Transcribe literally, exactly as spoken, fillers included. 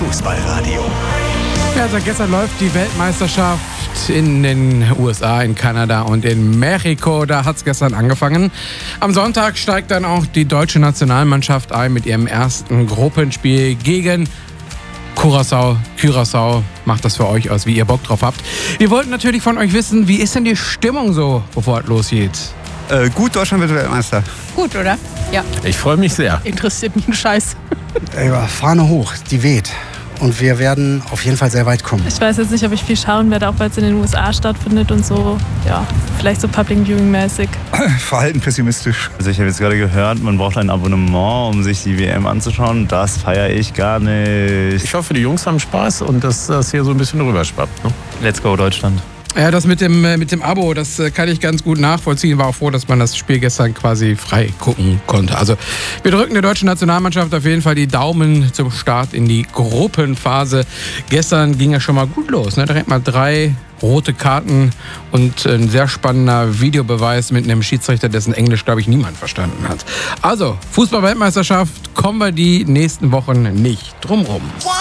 Fußballradio. Ja, seit gestern läuft die Weltmeisterschaft in den U S A, in Kanada und in Mexiko. Da hat es gestern angefangen. Am Sonntag steigt dann auch die deutsche Nationalmannschaft ein mit ihrem ersten Gruppenspiel gegen Curaçao. Curaçao macht das für euch aus, wie ihr Bock drauf habt. Wir wollten natürlich von euch wissen, wie ist denn die Stimmung so, bevor es losgeht? Äh, gut, Deutschland wird Weltmeister. Gut, oder? Ja. Ich freue mich sehr. Interessiert mich ein Scheiß. Ey, Fahne hoch, die weht. Und wir werden auf jeden Fall sehr weit kommen. Ich weiß jetzt nicht, ob ich viel schauen werde, auch weil es in den U S A stattfindet und so. Ja, vielleicht so Public Viewing-mäßig. Verhalten pessimistisch. Also ich habe jetzt gerade gehört, man braucht ein Abonnement, um sich die W M anzuschauen. Das feiere ich gar nicht. Ich hoffe, die Jungs haben Spaß und dass das hier so ein bisschen rüberschwappt. Ne? Let's go Deutschland. Ja, das mit dem, mit dem Abo, das kann ich ganz gut nachvollziehen. War auch froh, dass man das Spiel gestern quasi frei gucken konnte. Also wir drücken der deutschen Nationalmannschaft auf jeden Fall die Daumen zum Start in die Gruppenphase. Gestern ging ja schon mal gut los, ne? Direkt mal drei rote Karten und ein sehr spannender Videobeweis mit einem Schiedsrichter, dessen Englisch, glaube ich, niemand verstanden hat. Also, Fußball-Weltmeisterschaft, kommen wir die nächsten Wochen nicht drumrum.